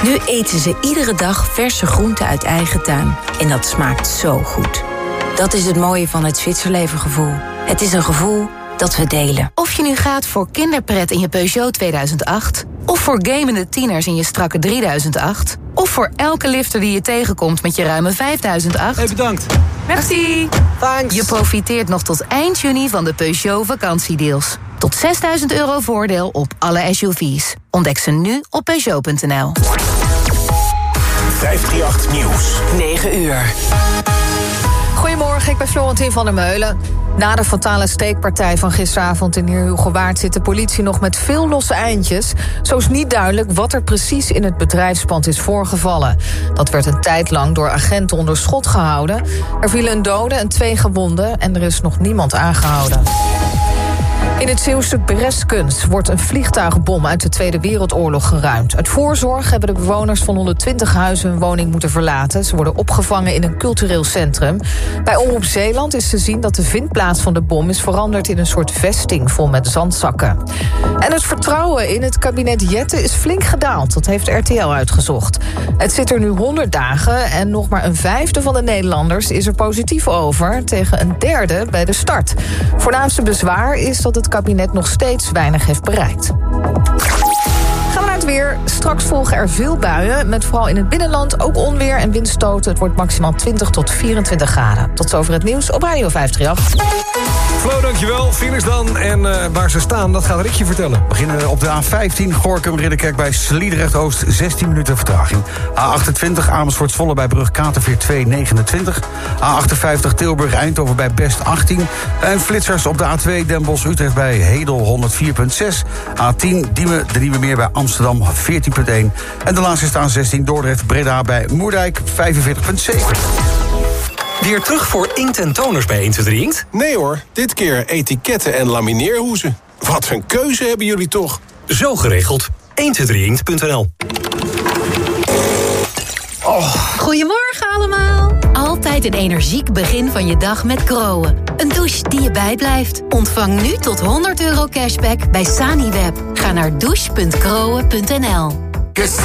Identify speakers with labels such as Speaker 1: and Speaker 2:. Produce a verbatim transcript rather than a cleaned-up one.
Speaker 1: Nu eten ze iedere dag verse groenten uit eigen tuin. En dat smaakt zo goed. Dat is het mooie van het Zwitserlevengevoel. Het is een gevoel dat we delen. Of je nu gaat voor kinderpret in je Peugeot tweeduizend acht... of voor gamende tieners in je strakke drieduizend acht... of voor elke lifter die je tegenkomt met je ruime vijfduizend acht...
Speaker 2: Hey, bedankt.
Speaker 1: Merci.
Speaker 2: Thanks.
Speaker 1: Je profiteert nog tot eind juni van de Peugeot vakantiedeals. Tot zesduizend euro voordeel op alle S U V's. Ontdek ze nu op Peugeot punt n l.
Speaker 3: vijfhonderdachttien Nieuws.
Speaker 4: negen uur.
Speaker 5: Goedemorgen, ik ben Florentien van der Meulen. Na de fatale steekpartij van gisteravond in Heerhugowaard zit de politie nog met veel losse eindjes. Zo is niet duidelijk wat er precies in het bedrijfspand is voorgevallen. Dat werd een tijd lang door agenten onder schot gehouden. Er vielen een dode en twee gewonden en er is nog niemand aangehouden. In het Zeeuwse Breskens wordt een vliegtuigbom uit de Tweede Wereldoorlog geruimd. Uit voorzorg hebben de bewoners van honderdtwintig huizen hun woning moeten verlaten. Ze worden opgevangen in een cultureel centrum. Bij Omroep Zeeland is te zien dat de vindplaats van de bom is veranderd in een soort vesting vol met zandzakken. En het vertrouwen in het kabinet Jette is flink gedaald. Dat heeft R T L uitgezocht. Het zit er nu honderd dagen en nog maar een vijfde van de Nederlanders is er positief over, tegen een derde bij de start. Voornaamste bezwaar is dat het kabinet nog steeds weinig heeft bereikt. Gaan we naar het weer. Straks volgen er veel buien, met vooral in het binnenland ook onweer en windstoten. Het wordt maximaal twintig tot vierentwintig graden. Tot zover het nieuws op Radio vijfhonderdachttien.
Speaker 2: Flo, dankjewel. Files dan. En uh, waar ze staan, dat gaat Rikje vertellen.
Speaker 6: We beginnen op de A vijftien, Gorinchem-Ridderkerk bij Sliedrecht-Oost, zestien minuten vertraging. A achtentwintig, Amersfoort-Zwolle bij brug Katerveer twee negenentwintig. A achtenvijftig, Tilburg-Eindhoven bij Best achttien. En flitsers op de A twee, Den Bosch-Utrecht bij Hedel honderdvier komma zes. A tien, Diemen, de Nieuwe Meer bij Amsterdam veertien komma één. En de laatste is de A zestien, Dordrecht-Breda bij Moerdijk vijfenveertig komma zeven.
Speaker 3: Weer terug voor inkt en toners bij één twee drie Inkt?
Speaker 7: Nee hoor, dit keer etiketten en lamineerhoezen. Wat een keuze hebben jullie toch?
Speaker 3: Zo geregeld. één twee drie inkt punt n l.
Speaker 1: Oh. Goedemorgen allemaal. Altijd een energiek begin van je dag met Groen. Een douche die je bijblijft. Ontvang nu tot honderd euro cashback bij Saniweb. Ga naar douche punt groen punt n l.